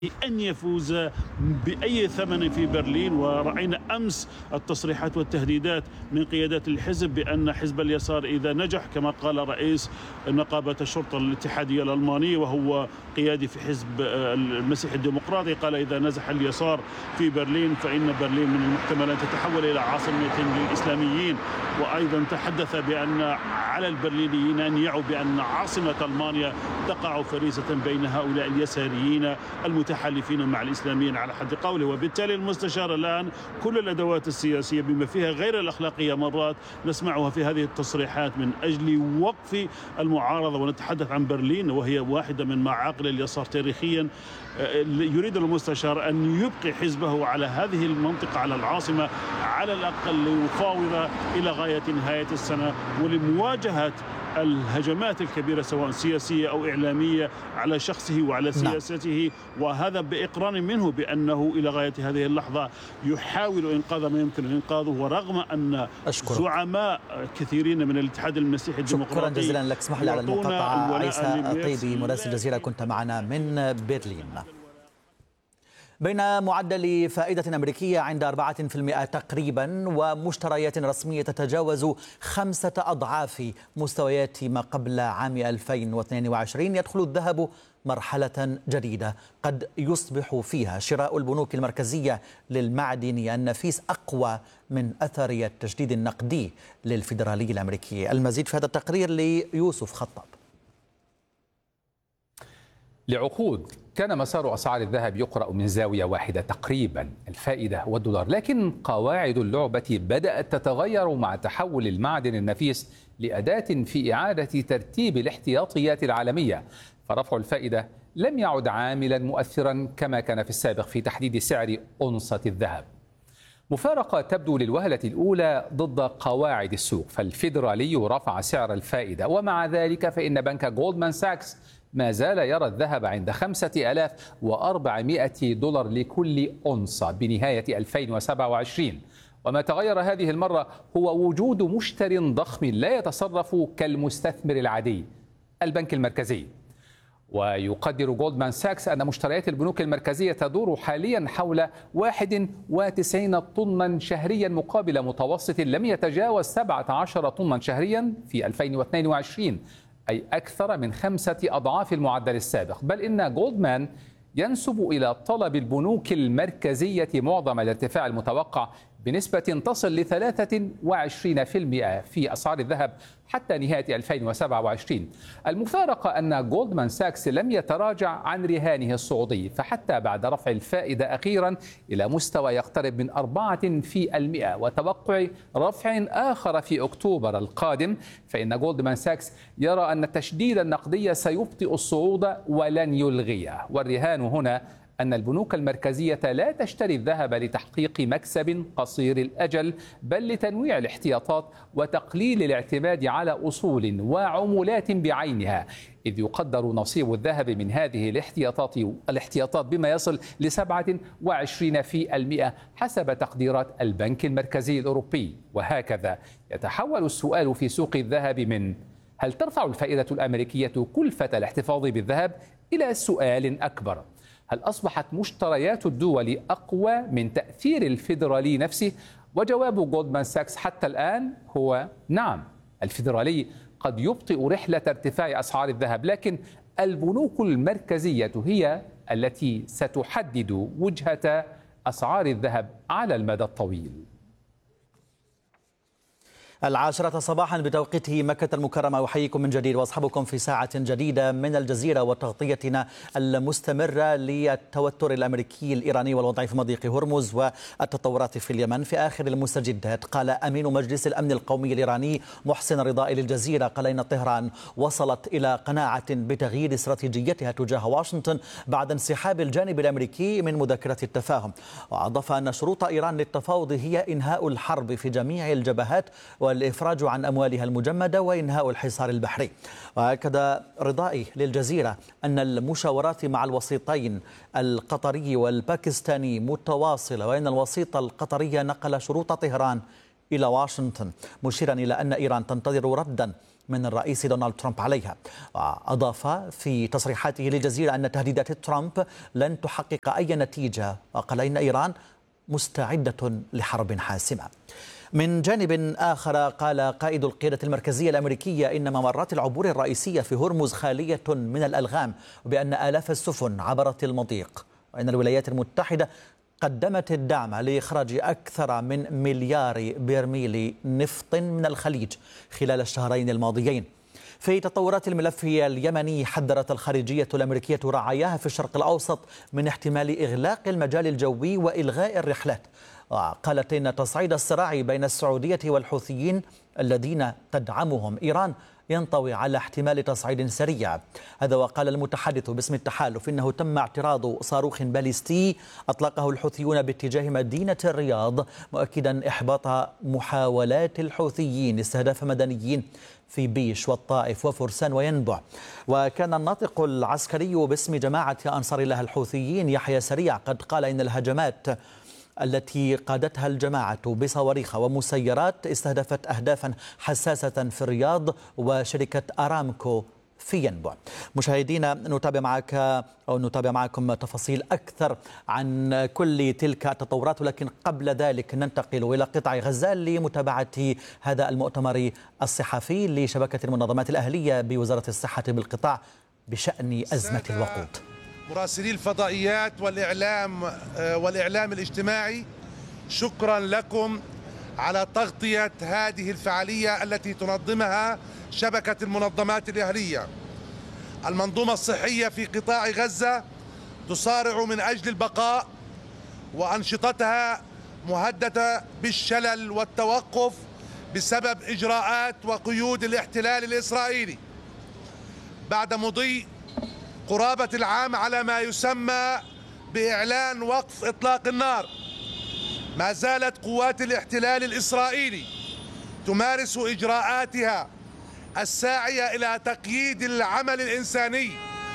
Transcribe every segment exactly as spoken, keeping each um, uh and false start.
أن يفوز بأي ثمن في برلين. ورأينا أمس التصريحات والتهديدات من قيادات الحزب بأن حزب اليسار إذا نجح، كما قال رئيس نقابة الشرطة الاتحادية الألماني وهو قيادي في حزب المسيح الديمقراطي، قال إذا نجح اليسار في برلين فإن برلين من المحتمل أن تتحول إلى عاصمة للإسلاميين. وأيضا تحدث بأن على البرلينيين أن يعوا بأن عاصمة ألمانيا تقع فريسة بين هؤلاء اليساريين المتحالفين مع الإسلاميين على حد قوله. وبالتالي المستشار الآن كل الأدوات السياسية بما فيها غير الأخلاقية مرات نسمعها في هذه التصريحات من أجل وقف المعارضة. ونتحدث عن برلين وهي واحدة من معاقل اليسار تاريخيا. يريد المستشار أن يبقي حزبه على هذه المنطقة، على العاصمة على الأقل ليفاوض إلى غاية نهاية السنة ولمواجهة الهجمات الكبيرة سواء سياسية أو إعلامية على شخصه وعلى سياسته. وهذا بإقرار منه بأنه إلى غاية هذه اللحظة يحاول إنقاذ ما يمكن إنقاذه، ورغم أن أشكرك. زعماء كثيرين من الاتحاد المسيحي الديمقراطي. شكرا جزيلا لك. اسمح لي على المقاطعة. عيسى الطيبي مراسل الجزيرة كنت معنا من برلين. بين معدل فائدة أمريكية عند أربعة بالمئة تقريبا ومشتريات رسمية تتجاوز خمسة أضعاف مستويات ما قبل عام ألفين واثنين وعشرين، يدخل الذهب مرحلة جديدة قد يصبح فيها شراء البنوك المركزية للمعدن النفيس أقوى من أثر التجديد النقدي للفيدرالي الأمريكي. المزيد في هذا التقرير ليوسف خطاب. لعقود كان مسار أسعار الذهب يقرأ من زاوية واحدة تقريبا، الفائدة والدولار، لكن قواعد اللعبة بدأت تتغير مع تحول المعدن النفيس لأداة في إعادة ترتيب الاحتياطيات العالمية. فرفع الفائدة لم يعد عاملا مؤثرا كما كان في السابق في تحديد سعر أونصة الذهب. مفارقة تبدو للوهلة الأولى ضد قواعد السوق، فالفيدرالي رفع سعر الفائدة ومع ذلك فإن بنك جولدمان ساكس ما زال يرى الذهب عند خمسة آلاف وأربعمائة دولار لكل أونصة بنهاية ألفين وسبعة وعشرين. وما تغير هذه المرة هو وجود مشتر ضخم لا يتصرف كالمستثمر العادي، البنك المركزي. ويقدر جولدمان ساكس أن مشتريات البنوك المركزية تدور حاليا حول واحد وتسعين طنا شهريا مقابل متوسط لم يتجاوز سبعة عشر طنا شهريا في ألفين واثنين وعشرين، أي أكثر من خمسة أضعاف المعدل السابق. بل إن جولدمان ينسب إلى طلب البنوك المركزية معظم الارتفاع المتوقع بنسبة تصل ل ثلاثة وعشرين بالمئة في أسعار الذهب حتى نهاية ألفين وسبعة وعشرين. المفارقة أن جولدمان ساكس لم يتراجع عن رهانه الصعودي، فحتى بعد رفع الفائدة أخيرا إلى مستوى يقترب من أربعة في المئة وتوقع رفع آخر في أكتوبر القادم، فإن جولدمان ساكس يرى أن التشديد النقدي سيبطئ الصعود ولن يلغيه. والرهان هنا أن البنوك المركزية لا تشتري الذهب لتحقيق مكسب قصير الأجل، بل لتنويع الاحتياطات وتقليل الاعتماد على أصول وعملات بعينها، إذ يقدر نصيب الذهب من هذه الاحتياطات الاحتياطات بما يصل ل سبعة وعشرين في المئة حسب تقديرات البنك المركزي الأوروبي. وهكذا يتحول السؤال في سوق الذهب من هل ترفع الفائدة الأمريكية كلفة الاحتفاظ بالذهب إلى سؤال أكبر: هل أصبحت مشتريات الدول أقوى من تأثير الفيدرالي نفسه؟ وجواب جولدمان ساكس حتى الآن هو نعم، الفيدرالي قد يبطئ رحلة ارتفاع أسعار الذهب، لكن البنوك المركزية هي التي ستحدد وجهة أسعار الذهب على المدى الطويل. العاشرة صباحا بتوقيته مكة المكرمة، أحييكم من جديد وأصحبكم في ساعة جديدة من الجزيرة وتغطيتنا المستمرة للتوتر الأمريكي الإيراني والوضع في مضيق هرمز والتطورات في اليمن. في آخر المستجدات قال أمين مجلس الأمن القومي الإيراني محسن رضائي للجزيرة قال إن طهران وصلت إلى قناعة بتغيير استراتيجيتها تجاه واشنطن بعد انسحاب الجانب الأمريكي من مذكرة التفاهم. وأضاف أن شروط إيران للتفاوض هي إنهاء الحرب في جميع الجبهات والإفراج عن أموالها المجمدة وإنهاء الحصار البحري. وأكد رضائي للجزيرة أن المشاورات مع الوسيطين القطري والباكستاني متواصلة، وأن الوسيط القطري نقل شروط طهران إلى واشنطن، مشيرا إلى أن إيران تنتظر ردا من الرئيس دونالد ترامب عليها. وأضاف في تصريحاته للجزيرة أن تهديدات ترامب لن تحقق أي نتيجة، وقال إن إيران مستعدة لحرب حاسمة. من جانب آخر قال قائد القيادة المركزية الأمريكية إن ممرات العبور الرئيسية في هرمز خالية من الألغام، وبأن آلاف السفن عبرت المضيق، وأن الولايات المتحدة قدمت الدعم لإخراج أكثر من مليار برميل نفط من الخليج خلال الشهرين الماضيين. في تطورات الملف اليمني، حذرت الخارجية الأمريكية رعاياها في الشرق الأوسط من احتمال إغلاق المجال الجوي وإلغاء الرحلات. وقالت إن تصعيد الصراع بين السعودية والحوثيين الذين تدعمهم إيران ينطوي على احتمال تصعيد سريع. هذا وقال المتحدث باسم التحالف إنه تم اعتراض صاروخ باليستي أطلقه الحوثيون باتجاه مدينة الرياض، مؤكدا إحباط محاولات الحوثيين استهداف مدنيين في بيش والطائف وفرسان وينبع. وكان الناطق العسكري باسم جماعة أنصار الله الحوثيين يحيى سريع قد قال إن الهجمات التي قادتها الجماعة بصواريخ ومسيرات استهدفت أهدافا حساسة في الرياض وشركة أرامكو في ينبع. مشاهدينا، نتابع معك أو نتابع معكم تفاصيل أكثر عن كل تلك التطورات، ولكن قبل ذلك ننتقل إلى قطاع غزة لمتابعة هذا المؤتمر الصحفي لشبكة المنظمات الأهلية بوزارة الصحة بالقطاع بشأن أزمة الوقود. مراسلي الفضائيات والإعلام والإعلام الاجتماعي، شكرا لكم على تغطية هذه الفعالية التي تنظمها شبكة المنظمات الأهلية. المنظومة الصحية في قطاع غزة تصارع من أجل البقاء، وأنشطتها مهددة بالشلل والتوقف بسبب إجراءات وقيود الاحتلال الإسرائيلي. بعد مضي قرابة العام على ما يسمى بإعلان وقف إطلاق النار، ما زالت قوات الاحتلال الإسرائيلي تمارس إجراءاتها الساعية إلى تقييد العمل الإنساني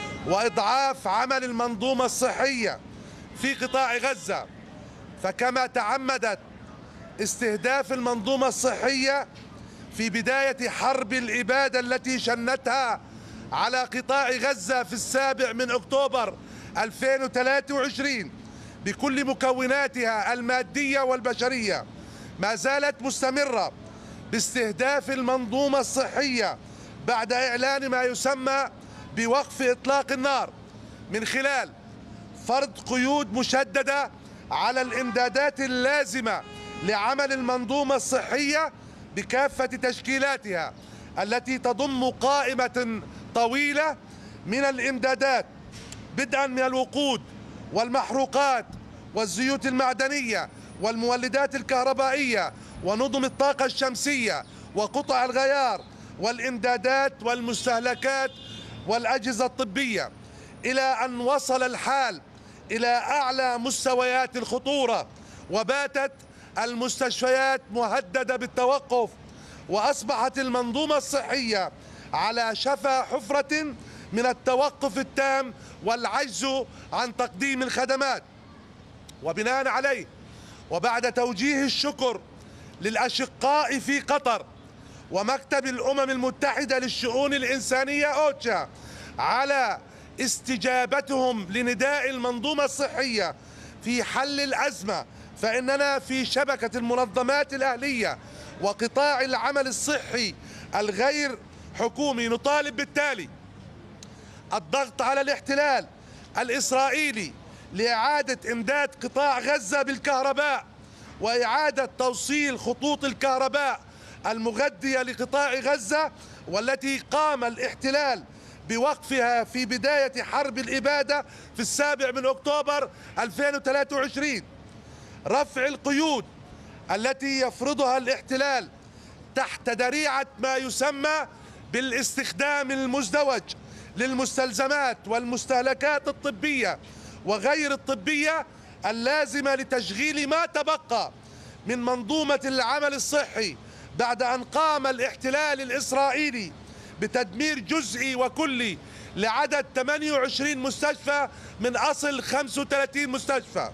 وإضعاف عمل المنظومة الصحية في قطاع غزة. فكما تعمدت استهداف المنظومة الصحية في بداية حرب الإبادة التي شنتها على قطاع غزة في السابع من أكتوبر ألفين وثلاثة وعشرين بكل مكوناتها المادية والبشرية، ما زالت مستمرة باستهداف المنظومة الصحية بعد إعلان ما يسمى بوقف إطلاق النار، من خلال فرض قيود مشددة على الإمدادات اللازمة لعمل المنظومة الصحية بكافة تشكيلاتها، التي تضم قائمة طويلة من الإمدادات، بدءا من الوقود والمحروقات والزيوت المعدنية والمولدات الكهربائية ونظم الطاقة الشمسية وقطع الغيار والإمدادات والمستهلكات والأجهزة الطبية، إلى أن وصل الحال إلى أعلى مستويات الخطورة، وباتت المستشفيات مهددة بالتوقف، وأصبحت المنظومة الصحية على شفا حفرة من التوقف التام والعجز عن تقديم الخدمات. وبناء عليه، وبعد توجيه الشكر للأشقاء في قطر ومكتب الأمم المتحدة للشؤون الإنسانية أوتشا على استجابتهم لنداء المنظومة الصحية في حل الأزمة، فإننا في شبكة المنظمات الأهلية وقطاع العمل الصحي الغير حكومي نطالب بالتالي: الضغط على الاحتلال الإسرائيلي لإعادة إمداد قطاع غزة بالكهرباء، وإعادة توصيل خطوط الكهرباء المغذية لقطاع غزة، والتي قام الاحتلال بوقفها في بداية حرب الإبادة في السابع من أكتوبر ألفين وثلاثة وعشرين. رفع القيود التي يفرضها الاحتلال تحت ذريعة ما يسمى بالاستخدام المزدوج للمستلزمات والمستهلكات الطبية وغير الطبية اللازمة لتشغيل ما تبقى من منظومة العمل الصحي، بعد أن قام الاحتلال الإسرائيلي بتدمير جزئي وكلي لعدد ثمانية وعشرين مستشفى من أصل خمسة وثلاثين مستشفى.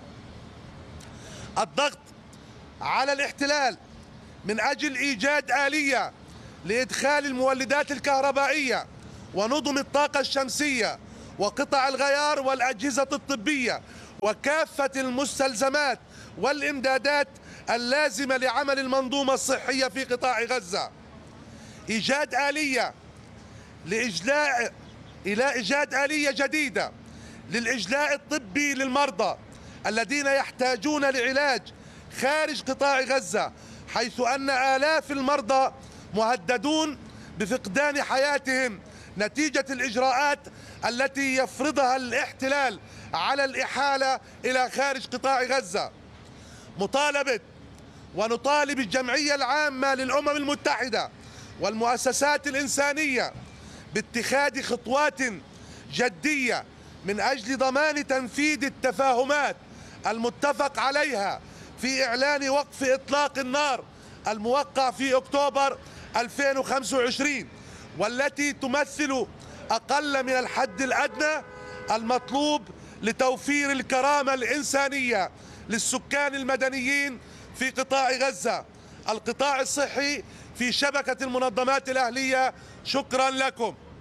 الضغط على الاحتلال من أجل إيجاد آلية لإدخال المولدات الكهربائية ونظم الطاقة الشمسية وقطع الغيار والأجهزة الطبية وكافة المستلزمات والإمدادات اللازمة لعمل المنظومة الصحية في قطاع غزة. إيجاد آلية لإجلاء إلى إيجاد آلية جديدة للإجلاء الطبي للمرضى الذين يحتاجون لعلاج خارج قطاع غزة، حيث أن آلاف المرضى مهددون بفقدان حياتهم نتيجة الإجراءات التي يفرضها الاحتلال على الإحالة إلى خارج قطاع غزة. مطالبة ونطالب الجمعية العامة للأمم المتحدة والمؤسسات الإنسانية باتخاذ خطوات جدية من أجل ضمان تنفيذ التفاهمات المتفق عليها في إعلان وقف إطلاق النار الموقع في أكتوبر ألفين وخمسة وعشرين، والتي تمثل أقل من الحد الأدنى المطلوب لتوفير الكرامة الإنسانية للسكان المدنيين في قطاع غزة. القطاع الصحي في شبكة المنظمات الأهلية، شكرا لكم.